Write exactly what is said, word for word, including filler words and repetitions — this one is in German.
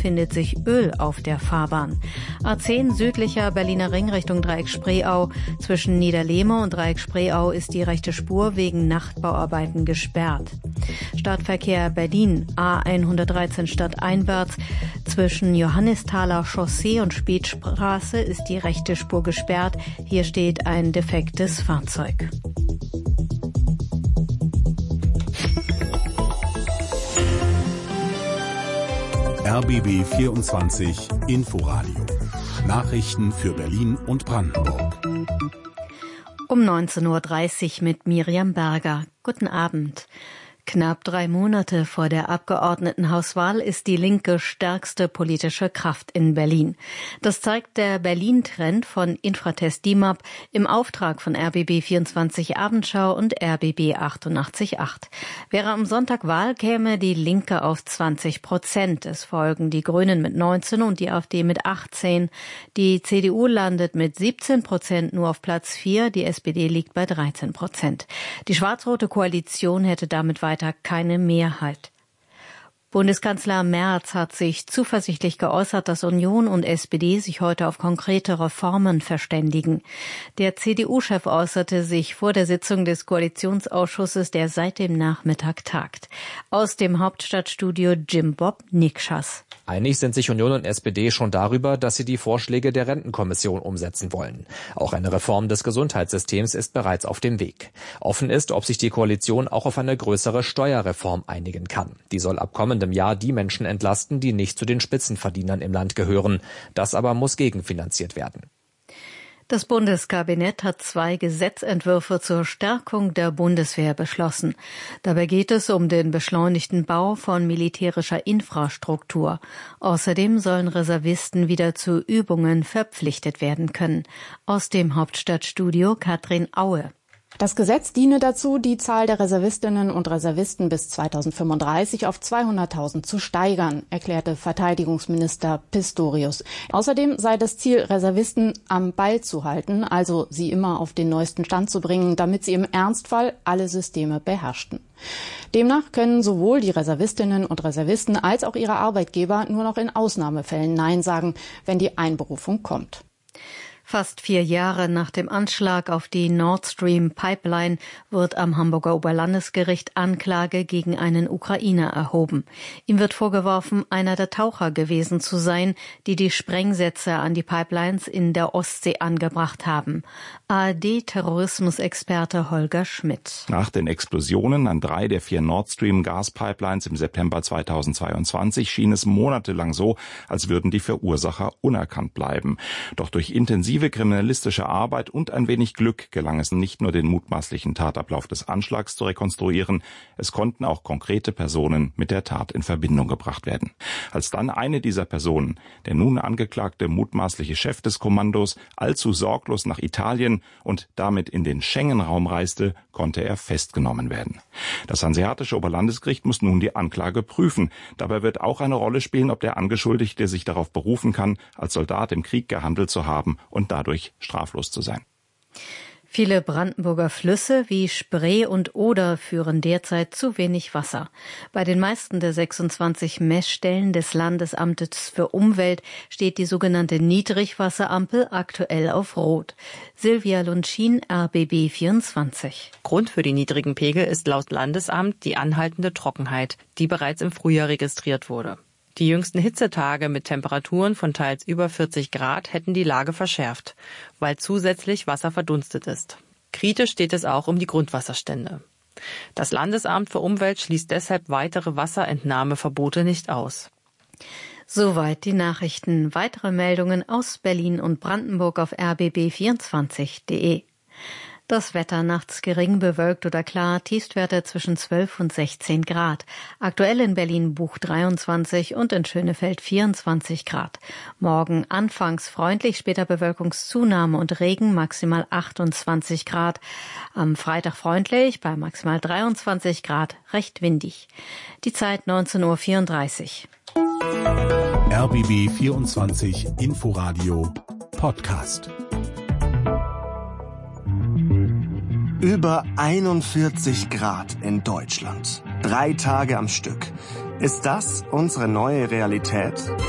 befindet sich Öl auf der Fahrbahn. A zehn südlicher Berliner Ring Richtung Dreieck Spreeau. Zwischen Niederlehme und Dreieck Spreeau ist die rechte Spur wegen Nachtbauarbeiten gesperrt. Stadtverkehr Berlin, A hundertdreizehn stadteinwärts. Zwischen Johannisthaler Chaussee und Spätstraße ist die rechte Spur gesperrt. Hier steht ein defektes Fahrzeug. R B B vierundzwanzig Inforadio. Nachrichten für Berlin und Brandenburg. Um neunzehn Uhr dreißig mit Miriam Berger. Guten Abend. Knapp drei Monate vor der Abgeordnetenhauswahl ist die Linke stärkste politische Kraft in Berlin. Das zeigt der Berlin-Trend von Infratest D I M A P im Auftrag von R B B vierundzwanzig Abendschau und R B B achtundachtzig Komma acht. Wäre am Sonntag Wahl, käme die Linke auf zwanzig Prozent. Es folgen die Grünen mit neunzehn und die AfD mit achtzehn. Die C D U landet mit siebzehn Prozent nur auf Platz vier. Die S P D liegt bei dreizehn Prozent. Die schwarz-rote Koalition hätte damit weiter keine Mehrheit. Bundeskanzler Merz hat sich zuversichtlich geäußert, dass Union und S P D sich heute auf konkrete Reformen verständigen. Der C D U-Chef äußerte sich vor der Sitzung des Koalitionsausschusses, der seit dem Nachmittag tagt. Aus dem Hauptstadtstudio Jim Bob Nikschas. Einig sind sich Union und S P D schon darüber, dass sie die Vorschläge der Rentenkommission umsetzen wollen. Auch eine Reform des Gesundheitssystems ist bereits auf dem Weg. Offen ist, ob sich die Koalition auch auf eine größere Steuerreform einigen kann. Die soll ab kommendem Jahr die Menschen entlasten, die nicht zu den Spitzenverdienern im Land gehören. Das aber muss gegenfinanziert werden. Das Bundeskabinett hat zwei Gesetzentwürfe zur Stärkung der Bundeswehr beschlossen. Dabei geht es um den beschleunigten Bau von militärischer Infrastruktur. Außerdem sollen Reservisten wieder zu Übungen verpflichtet werden können. Aus dem Hauptstadtstudio Katrin Aue. Das Gesetz diene dazu, die Zahl der Reservistinnen und Reservisten bis zweitausendfünfunddreißig auf zweihunderttausend zu steigern, erklärte Verteidigungsminister Pistorius. Außerdem sei das Ziel, Reservisten am Ball zu halten, also sie immer auf den neuesten Stand zu bringen, damit sie im Ernstfall alle Systeme beherrschten. Demnach können sowohl die Reservistinnen und Reservisten als auch ihre Arbeitgeber nur noch in Ausnahmefällen Nein sagen, wenn die Einberufung kommt. Fast vier Jahre nach dem Anschlag auf die Nord Stream Pipeline wird am Hamburger Oberlandesgericht Anklage gegen einen Ukrainer erhoben. Ihm wird vorgeworfen, einer der Taucher gewesen zu sein, die die Sprengsätze an die Pipelines in der Ostsee angebracht haben. A R D-Terrorismusexperte Holger Schmidt. Nach den Explosionen an drei der vier Nord Stream Gaspipelines im September zweitausendzweiundzwanzig schien es monatelang so, als würden die Verursacher unerkannt bleiben. Doch durch intensive kriminalistische Arbeit und ein wenig Glück gelang es nicht nur, den mutmaßlichen Tatablauf des Anschlags zu rekonstruieren, es konnten auch konkrete Personen mit der Tat in Verbindung gebracht werden. Als dann eine dieser Personen, der nun angeklagte mutmaßliche Chef des Kommandos, allzu sorglos nach Italien und damit in den Schengen-Raum reiste, konnte er festgenommen werden. Das Hanseatische Oberlandesgericht muss nun die Anklage prüfen. Dabei wird auch eine Rolle spielen, ob der Angeschuldigte sich darauf berufen kann, als Soldat im Krieg gehandelt zu haben und dadurch straflos zu sein. Viele Brandenburger Flüsse wie Spree und Oder führen derzeit zu wenig Wasser. Bei den meisten der sechsundzwanzig Messstellen des Landesamtes für Umwelt steht die sogenannte Niedrigwasserampel aktuell auf Rot. Silvia Luncin, R B B vierundzwanzig. Grund für die niedrigen Pegel ist laut Landesamt die anhaltende Trockenheit, die bereits im Frühjahr registriert wurde. Die jüngsten Hitzetage mit Temperaturen von teils über vierzig Grad hätten die Lage verschärft, weil zusätzlich Wasser verdunstet ist. Kritisch steht es auch um die Grundwasserstände. Das Landesamt für Umwelt schließt deshalb weitere Wasserentnahmeverbote nicht aus. Soweit die Nachrichten. Weitere Meldungen aus Berlin und Brandenburg auf r b b vierundzwanzig punkt d e. Das Wetter nachts gering bewölkt oder klar, Tiefstwerte zwischen zwölf und sechzehn Grad. Aktuell in Berlin Buch dreiundzwanzig und in Schönefeld vierundzwanzig Grad. Morgen anfangs freundlich, später Bewölkungszunahme und Regen, maximal achtundzwanzig Grad. Am Freitag freundlich, bei maximal dreiundzwanzig Grad, recht windig. Die Zeit neunzehn Uhr vierunddreißig. R B B vierundzwanzig Inforadio Podcast. Über einundvierzig Grad in Deutschland. Drei Tage am Stück. Ist das unsere neue Realität?